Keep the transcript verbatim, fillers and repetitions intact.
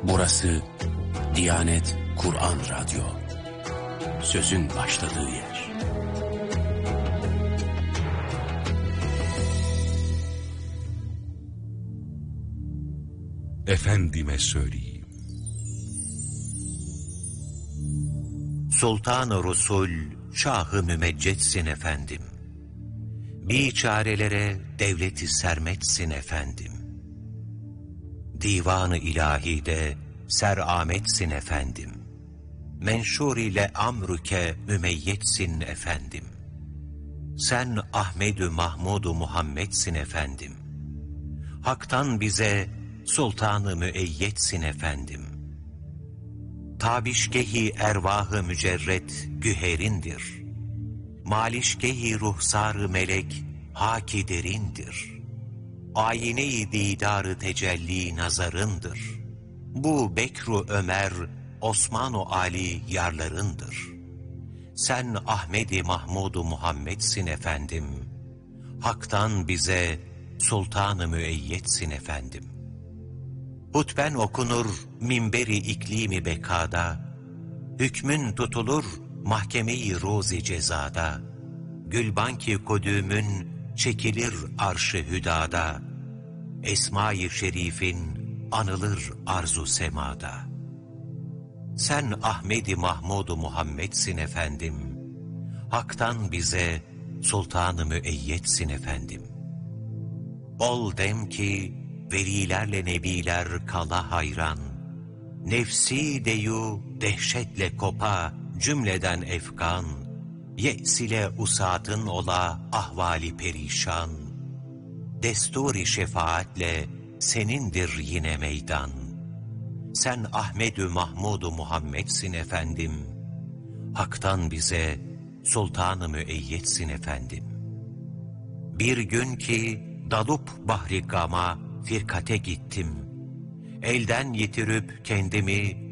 Burası Diyanet Kur'an Radyo. Sözün başladığı yer. Efendime söyleyeyim. Sultan-ı Resul, Şah-ı Mümeccetsin efendim. Biçarelere devleti sermetsin efendim. Divan-ı İlahi'de serametsin efendim. Menşur ile amrüke mümeyyetsin efendim. Sen Ahmed-ü Mahmud-u Muhammed'sin efendim. Hak'tan bize sultan-ı müeyyetsin efendim. Tabişgehi ervah-ı mücerret güherindir. Malişgehi ruhsar-ı melek haki derindir. Ayine-i didar-ı tecelli nazarındır. Bu Bekru Ömer, Osman-ı Ali yarlarındır. Sen Ahmed-i Mahmud-u Muhammed'sin efendim. Hak'tan bize sultan-ı müeyyetsin efendim. Hutben okunur minberi iklimi bekada, hükmün tutulur mahkeme-i roz-i cezada, gülbanki kodümün çekilir arş-ı hüdada, Esma-i şerifin anılır arzu semada. Sen Ahmed-i Mahmud-u Muhammed'sin efendim, Hak'tan bize sultan-ı müeyyetsin efendim. Ol dem ki velilerle nebiler kala hayran, nefsi deyu dehşetle kopa cümleden efkan, ye'sile usatın ola ahvali perişan, desturi şefaatle senindir yine meydan. Sen Ahmed-ü Mahmud-u Muhammed'sin efendim, Hak'tan bize sultan-ı müeyyetsin efendim. Bir gün ki dalup bahri gama firkate gittim, elden yitirip kendimi